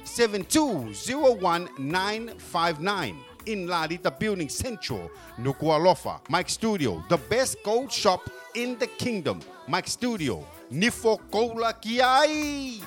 7201959. In Lalita Building Central, Nuku'alofa. Mike Studio, the best gold shop in the kingdom. Mike Studio, Nifokola Kiai.